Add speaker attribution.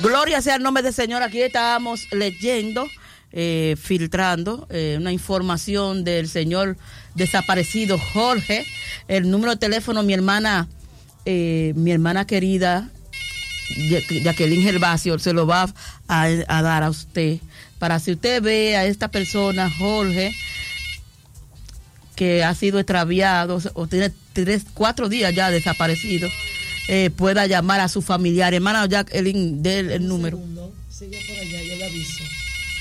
Speaker 1: Gloria sea el nombre del Señor. Aquí estábamos leyendo, filtrando una información del señor desaparecido Jorge. El número de teléfono, mi hermana querida Jacqueline Gervasio se lo va a dar a usted, para si usted ve a esta persona, Jorge, que ha sido extraviado o tiene 4 días ya desaparecido, pueda llamar a su familiar. Hermana Jacqueline, dé el número.
Speaker 2: Sigue por allá, yo le aviso.